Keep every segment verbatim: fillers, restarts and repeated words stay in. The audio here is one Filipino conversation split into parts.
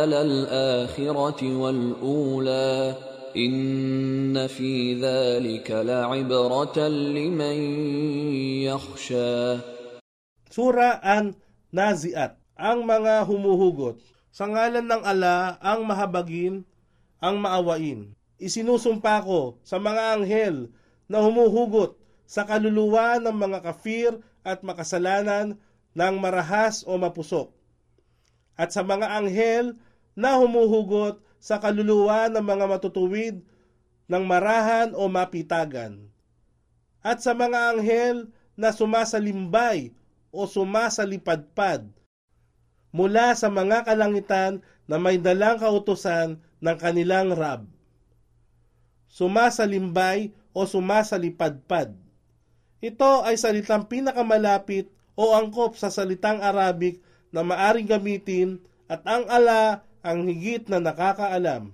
الآخرة والأولى إن في ذلك لعبرة لمن يخشى. Sura An-Nazi'at, ang mga humuhugot. Sa ngalan ng Allah, ang mahabagin, ang maawain. Isinusumpa ko sa mga anghel na humuhugot sa kaluluwa ng mga kafir at makasalanan ng marahas o mapusok. At sa mga anghel na humuhugot sa kaluluwa ng mga matutuwid ng marahan o mapitagan. At sa mga anghel na sumasalimbay o sumasalipadpad mula sa mga kalangitan na may dalang kautusan ng kanilang Rab. Sumasalimbay o sumasalipadpad. Ito ay salitang pinakamalapit o angkop sa salitang Arabic na maaring gamitin at ang Allah ang higit na nakakaalam.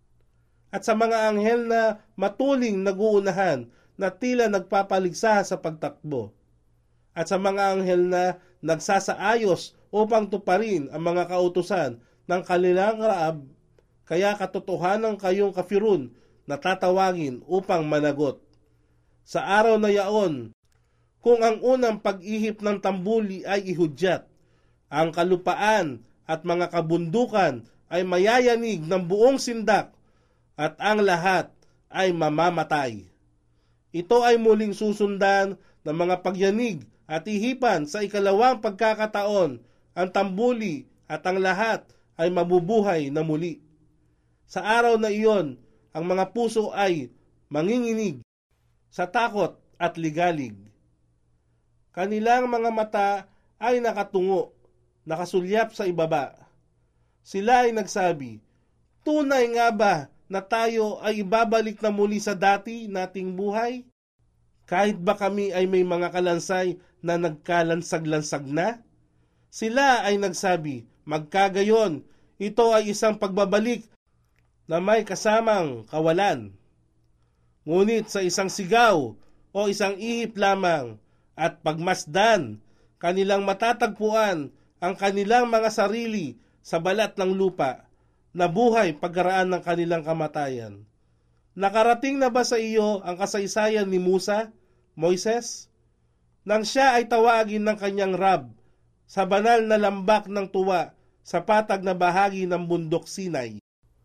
At sa mga anghel na matuling naguunahan na tila nagpapaligsa sa pagtakbo. At sa mga anghel na nagsasaayos upang tuparin ang mga kautusan ng kanilang Raab, kaya katotohanan kayong kafirun na tatawagin upang managot. Sa araw na yaon, kung ang unang pag-ihip ng tambuli ay ihudyat, ang kalupaan at mga kabundukan ay mayayanig ng buong sindak at ang lahat ay mamamatay. Ito ay muling susundan ng mga pagyanig at ihipan sa ikalawang pagkakataon, ang tambuli at ang lahat ay mabubuhay na muli. Sa araw na iyon, ang mga puso ay manginginig sa takot at ligalig. Kanilang mga mata ay nakatungo, nakasulyap sa ibaba. Sila ay nagsabi, tunay nga ba na tayo ay ibabalik na muli sa dati nating buhay? Kahit ba kami ay may mga kalansay na nagkalansag-lansag na? Sila ay nagsabi, magkagayon, ito ay isang pagbabalik na may kasamang kawalan. Ngunit sa isang sigaw o isang ihip lamang at pagmasdan, kanilang matatagpuan ang kanilang mga sarili sa balat ng lupa na buhay pagkaraan ng kanilang kamatayan. Nakarating na ba sa iyo ang kasaysayan ni Musa, Moises? Nang siya ay tawagin ng kanyang Rab sa banal na lambak ng tuwa sa patag na bahagi ng bundok Sinai.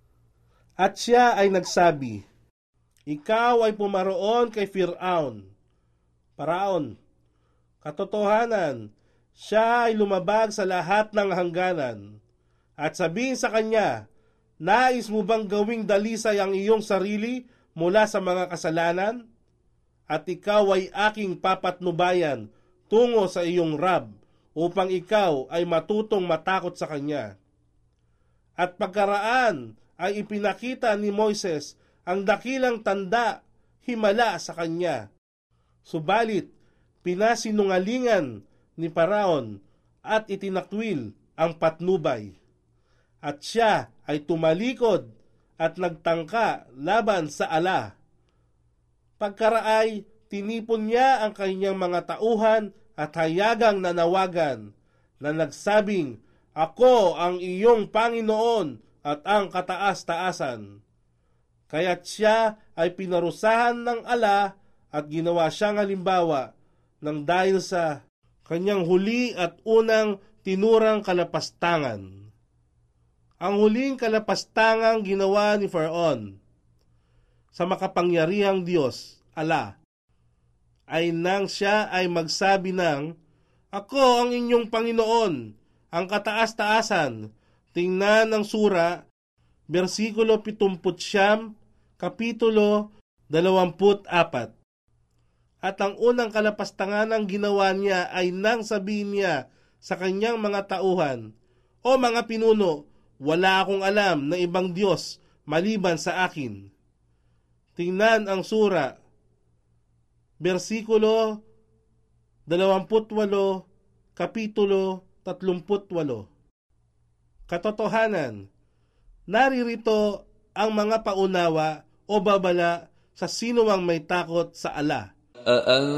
At siya ay nagsabi, ikaw ay pumaroon kay Firaun, Paraon. Katotohanan, siya ay lumabag sa lahat ng hangganan. At sabihin sa kanya, nais mo bang gawing dalisay ang iyong sarili mula sa mga kasalanan? At ikaw ay aking papatnubayan tungo sa iyong Rab upang ikaw ay matutong matakot sa kanya. At pagkaraan ay ipinakita ni Moises ang dakilang tanda himala sa kanya. Subalit, pinasinungalingan ni Paraon at itinakwil ang patnubay. At siya ay tumalikod at nagtangka laban sa Allah. Pagkaraay, tinipon niya ang kanyang mga tauhan at hayagang nanawagan na nagsabing, ako ang iyong Panginoon at ang kataas-taasan. Kaya't siya ay pinarusahan ng Allah at ginawa siyang halimbawa ng dahil sa kanyang huli at unang tinurang kalapastangan. Ang huling kalapastangang ginawa ni Faraon sa makapangyarihang Diyos, Allah, ay nang siya ay magsabi ng, ako ang inyong Panginoon, ang kataas-taasan. Tingnan ang sura, versikulo pitungput siyam, kapitulo dalawamput apat. At ang unang kalapastangan ng ginawa niya ay nang sabihin niya sa kanyang mga tauhan, o mga pinuno, wala akong alam na ibang Diyos maliban sa akin. Tingnan ang sura, versikulo dalawamput walo, kapitulo tatlumput walo. Katotohanan, naririto ang mga paunawa o babala sa sinuwang may takot sa Allah.